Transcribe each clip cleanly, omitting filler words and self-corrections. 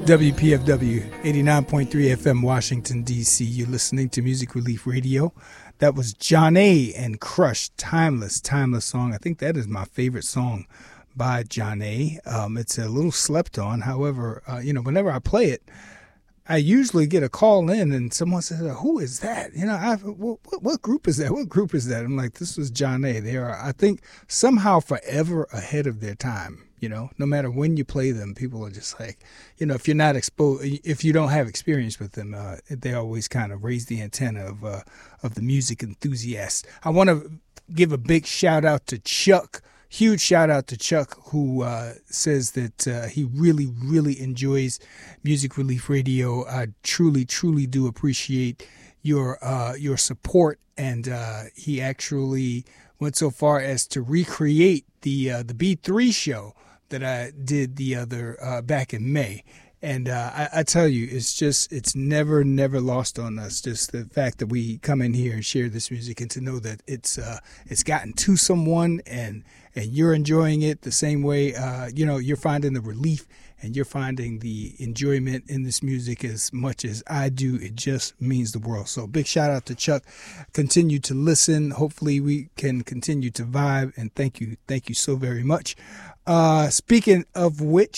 WPFW 89.3 FM, Washington, D.C. You're listening to Music Relief Radio. That was Johnny and Crush, Timeless song. I think that is my favorite song by Johnny. It's a little slept on. However, whenever I play it, I usually get a call in and someone says, who is that? What group is that? What group is that? I'm like, this was Johnny. They are, I think, somehow forever ahead of their time. No matter when you play them, people are just like, if you're not exposed, if you don't have experience with them, they always kind of raise the antenna of the music enthusiasts. I want to give a big shout out to Chuck. Huge shout out to Chuck, who says that he really, really enjoys Music Relief Radio. I truly, truly do appreciate your support, and he actually went so far as to recreate the B3 show that I did the other back in May. And I tell you, it's never lost on us. Just the fact that we come in here and share this music, and to know that it's gotten to someone and you're enjoying it the same way. You're finding the relief and you're finding the enjoyment in this music as much as I do. It just means the world. So big shout out to Chuck. Continue to listen. Hopefully we can continue to vibe. And thank you so very much. Speaking of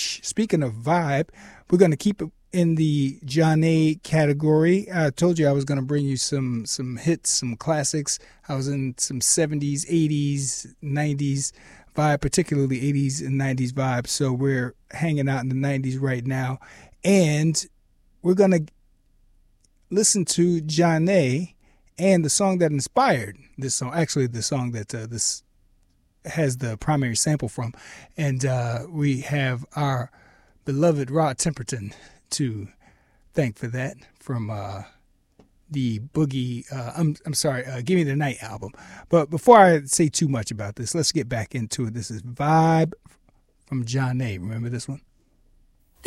vibe, we're going to keep it in the Johnny category. I told you I was going to bring you some hits, some classics. I was in some 70s, 80s, 90s vibe, particularly 80s and 90s vibe. So we're hanging out in the 90s right now. And we're going to listen to Johnny and the song that inspired this song. Actually, the song that this has the primary sample from. And we have our beloved Rod Temperton to thank for that from the Boogie, Give Me the Night album. But before I say too much about this, let's get back into it. This is Vibe from Johnny. Remember this one?